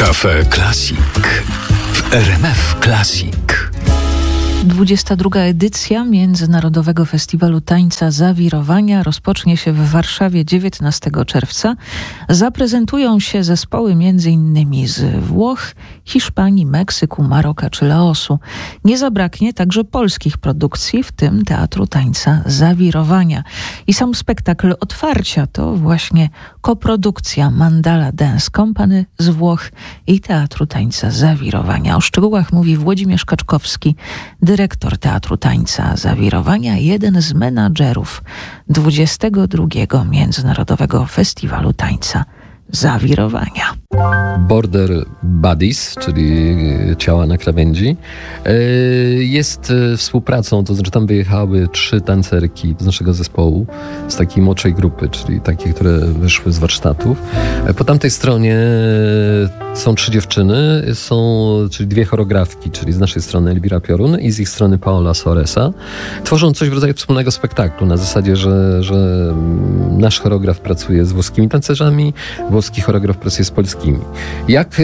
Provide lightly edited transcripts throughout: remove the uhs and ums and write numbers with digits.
Cafe Classic w RMF Classic. 22. edycja Międzynarodowego Festiwalu Tańca Zawirowania rozpocznie się w Warszawie 19 czerwca. Zaprezentują się zespoły m.in. z Włoch, Hiszpanii, Meksyku, Maroka czy Laosu. Nie zabraknie także polskich produkcji, w tym Teatru Tańca Zawirowania. I sam spektakl otwarcia to właśnie koprodukcja Mandala Dance Company z Włoch i Teatru Tańca Zawirowania. O szczegółach mówi Włodzimierz Kaczkowski, dyrektor Teatru Tańca Zawirowania, jeden z menadżerów 22. Międzynarodowego Festiwalu Tańca Zawirowania. Border Buddies, czyli ciała na krawędzi, jest współpracą, to znaczy tam wyjechały 3 tancerki z naszego zespołu, z takiej młodszej grupy, czyli takie, które wyszły z warsztatów. Po tamtej stronie są 3 dziewczyny, czyli 2 choreografki, czyli z naszej strony Elwira Piorun i z ich strony Paola Soresa. Tworzą coś w rodzaju wspólnego spektaklu, na zasadzie, że nasz choreograf pracuje z włoskimi tancerzami, włoski choreograf pracuje z polskimi. Jak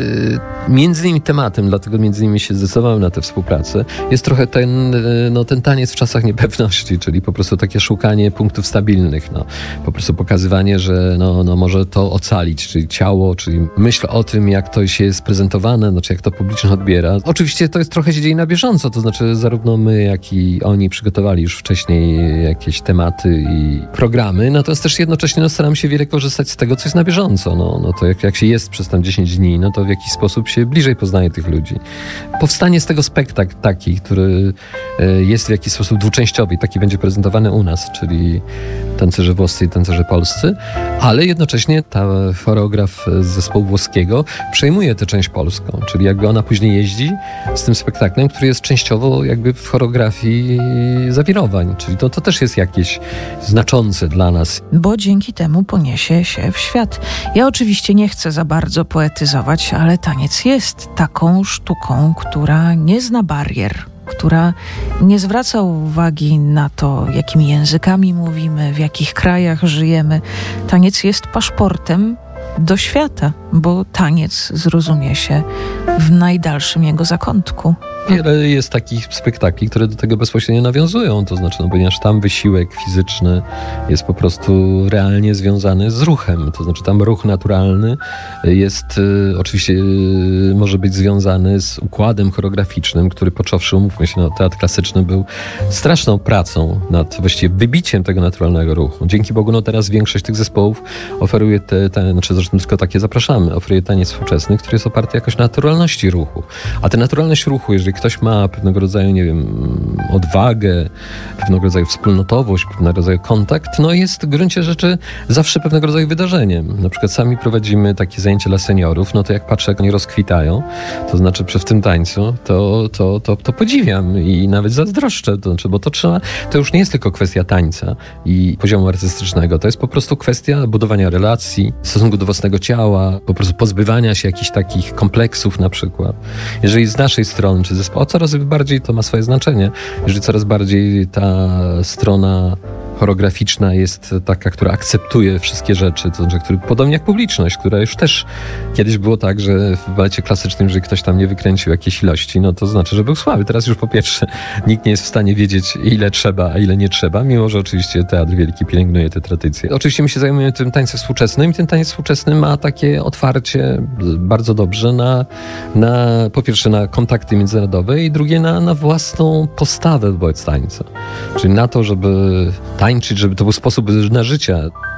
między innymi tematem, dlatego między innymi się zdecydowałem na tę współpracę, jest trochę ten taniec w czasach niepewności, czyli po prostu takie szukanie punktów stabilnych, po prostu pokazywanie, że może to ocalić, czyli ciało, czyli myśl o tym, jak to się jest prezentowane, czy jak to publiczność odbiera. Oczywiście to jest trochę się dzieje na bieżąco, to znaczy zarówno my, jak i oni przygotowali już wcześniej jakieś tematy i programy, natomiast też jednocześnie staramy się wiele korzystać z tego, co jest na bieżąco. To jak się jest przez tam 10 dni, to w jakiś sposób się bliżej poznaje tych ludzi. Powstanie z tego spektakl taki, który jest w jakiś sposób dwuczęściowy i taki będzie prezentowany u nas, czyli tancerze włoscy i tancerze polscy, ale jednocześnie ta choreograf z zespołu włoskiego przejmuje tę część polską, czyli jakby ona później jeździ z tym spektaklem, który jest częściowo jakby w choreografii zawirowań, czyli to też jest jakieś znaczące dla nas. Bo dzięki temu poniesie się w świat. Ja oczywiście nie chcę za bardzo poetyzować, ale taniec jest taką sztuką, która nie zna barier, która nie zwraca uwagi na to, jakimi językami mówimy, w jakich krajach żyjemy. Taniec jest paszportem do świata, bo taniec zrozumie się w najdalszym jego zakątku. Wiele jest takich spektakli, które do tego bezpośrednio nawiązują, to znaczy, ponieważ tam wysiłek fizyczny jest po prostu realnie związany z ruchem, to znaczy tam ruch naturalny jest oczywiście może być związany z układem choreograficznym, który począwszy, umówmy się, teatr klasyczny był straszną pracą nad właściwie wybiciem tego naturalnego ruchu. Dzięki Bogu teraz większość tych zespołów oferuje zresztą tylko takie zapraszamy, oferuje taniec współczesny, który jest oparty jakoś na naturalności ruchu. A tę naturalność ruchu, jeżeli ktoś ma pewnego rodzaju, odwagę, pewnego rodzaju wspólnotowość, pewnego rodzaju kontakt, jest w gruncie rzeczy zawsze pewnego rodzaju wydarzeniem. Na przykład sami prowadzimy takie zajęcia dla seniorów, to jak patrzę, jak oni rozkwitają, to znaczy w tym tańcu, to podziwiam i nawet zazdroszczę, bo to już nie jest tylko kwestia tańca i poziomu artystycznego, to jest po prostu kwestia budowania relacji, stosunku do własnego ciała, po prostu pozbywania się jakichś takich kompleksów na przykład. Jeżeli z naszej strony, czy zespołu, coraz bardziej to ma swoje znaczenie, jeżeli coraz bardziej ta strona choreograficzna jest taka, która akceptuje wszystkie rzeczy, to znaczy, podobnie jak publiczność, która już też kiedyś było tak, że w balecie klasycznym, jeżeli ktoś tam nie wykręcił jakiejś ilości, to znaczy, że był słaby. Teraz już po pierwsze nikt nie jest w stanie wiedzieć, ile trzeba, a ile nie trzeba, mimo że oczywiście Teatr Wielki pielęgnuje te tradycje. Oczywiście my się zajmujemy tym tańcem współczesnym i ten taniec współczesny ma takie otwarcie bardzo dobrze po pierwsze na kontakty międzynarodowe i drugie na własną postawę wobec tańca. Czyli na to, żeby tańczyć, żeby to był sposób na życie.